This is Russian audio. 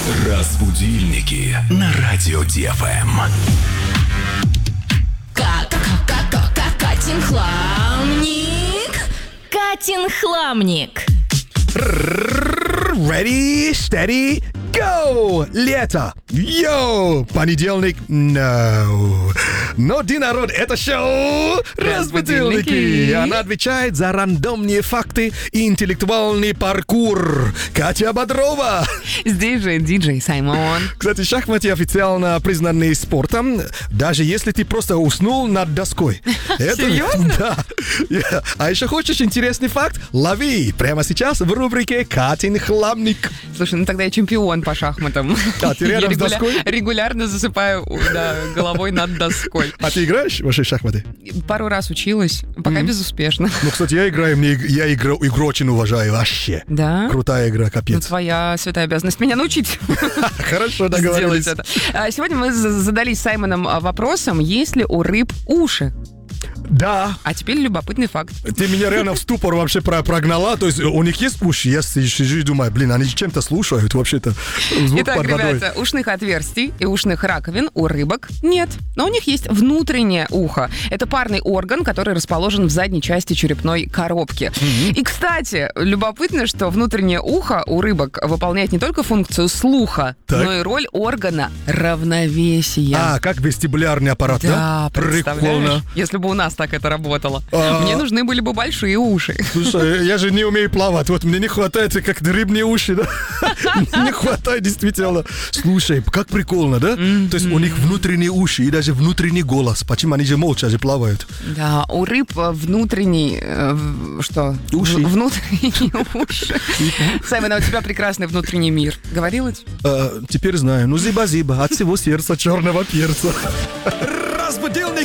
Разбудильники на радио ДФМ. Катин хламник. Катин хламник. Ready, steady, go! Лето! Йоу! Понедельник? No. Но день народ, это шоу «Разбудильники». Она отвечает за рандомные факты и интеллектуальный паркур. Катя Бодрова. Здесь же диджей Саймон. Кстати, шахматы официально признаны спортом, даже если ты просто уснул над доской. Серьезно? Да. А еще хочешь интересный факт? Лови прямо сейчас в рубрике «Катин хламник». Слушай, ну тогда я чемпион по шахматам. А ты рядом с доской? Регулярно засыпаю головой над доской. А ты играешь вообще в шахматы? Пару раз училась, пока безуспешно. Ну, кстати, я играю, я игру очень уважаю вообще. Да? Крутая игра, Ну, капец. твоя святая обязанность меня научить. Хорошо, договорились. Сделать это. Сегодня мы задались с Саймоном вопросом, есть ли у рыб уши. Да. А теперь любопытный факт. Ты меня реально в ступор вообще прогнала. То есть у них есть уши? Я сижу и думаю, они чем-то слушают вообще-то. Звук Итак, под водой. ребята, ушных отверстий и ушных раковин у рыбок нет. Но у них есть внутреннее ухо. Это парный орган, который расположен в задней части черепной коробки. И, кстати, любопытно, что внутреннее ухо у рыбок выполняет не только функцию слуха, Так. но и роль органа равновесия. А, как вестибулярный аппарат, да? Да, представляешь? Прикольно. Если бы у нас так это работало. Мне нужны были бы большие уши. Слушай, я же не умею плавать, вот мне не хватает как рыбные уши, да? Не хватает действительно. Слушай, как прикольно, да? То есть у них внутренние уши и даже внутренний голос. Почему они же молча же плавают? Да, у рыб внутренний... что? Уши. Внутренние уши. Саймон, а у тебя прекрасный внутренний мир. Говорила тебе? Теперь знаю. Ну, зиба-зиба, от всего сердца черного перца. Разбудильник